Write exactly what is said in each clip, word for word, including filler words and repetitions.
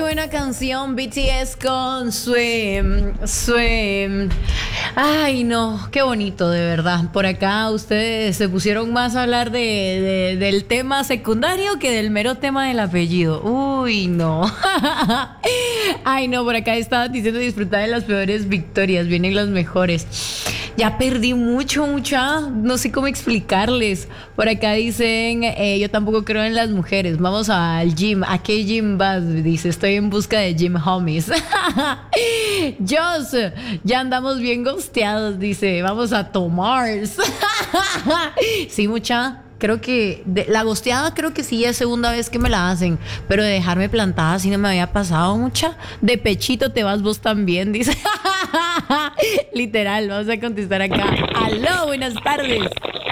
buena canción, B T S con Swim, Swim. Ay, no, qué bonito, de verdad. Por acá ustedes se pusieron más a hablar de, de- del tema secundario que del mero tema del apellido. Uy, no. Ay, no, por acá estaban diciendo disfrutar de las peores victorias, vienen las mejores. Ya perdí mucho, mucha. No sé cómo explicarles. Por acá dicen, eh, yo tampoco creo en las mujeres. Vamos al gym. ¿A qué gym vas? Dice, estoy en busca de gym homies. Joss, ya andamos bien ghosteados. Dice, vamos a tomar. Sí, mucha. Creo que de- la gosteada creo que sí es segunda vez que me la hacen, pero de dejarme plantada así no me había pasado mucha. De pechito te vas vos también, dice. Literal, vamos a contestar acá. Aló, buenas tardes.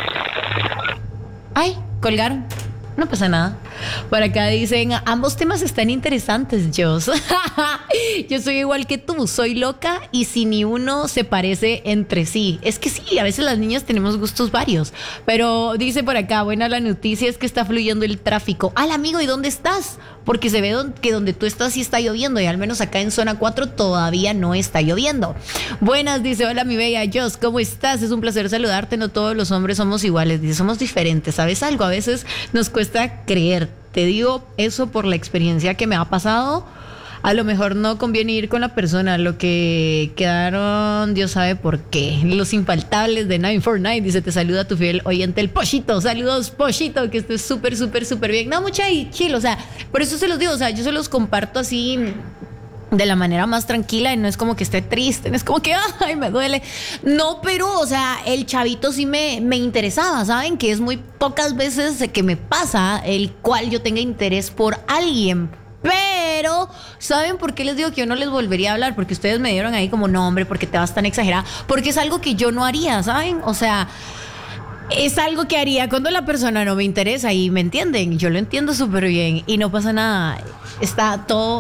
Ay, colgaron. No pasa nada. Por acá dicen, ambos temas están interesantes, Joss. Yo soy igual que tú, soy loca y si ni uno se parece entre sí. Es que sí, a veces las niñas tenemos gustos varios. Pero dice por acá, buena la noticia es que está fluyendo el tráfico. Al amigo, ¿y dónde estás? Porque se ve don- que donde tú estás sí está lloviendo y al menos acá en zona cuatro todavía no está lloviendo. Buenas, dice, hola mi bella Joss, ¿cómo estás? Es un placer saludarte, no todos los hombres somos iguales, dice, somos diferentes, ¿sabes algo? A veces nos cuesta creer, te digo eso por la experiencia que me ha pasado. A lo mejor no conviene ir con la persona, lo que quedaron, Dios sabe por qué. Los infaltables de nueve cuatro nueve, dice, te saluda tu fiel oyente, el Pochito. Saludos, Pochito, que estés súper, súper, súper bien. No, mucha y chill, o sea, por eso se los digo, o sea, yo se los comparto así de la manera más tranquila y no es como que esté triste, no es como que, ay, me duele. No, pero, o sea, el chavito sí me, me interesaba, ¿saben? Que es muy pocas veces que me pasa el cual yo tenga interés por alguien. Pero, ¿saben por qué les digo que yo no les volvería a hablar? Porque ustedes me dieron ahí como, no, hombre, ¿por qué te vas tan exagerada? Porque es algo que yo no haría, ¿saben? O sea, es algo que haría cuando la persona no me interesa y me entienden. Yo lo entiendo súper bien y no pasa nada. Está todo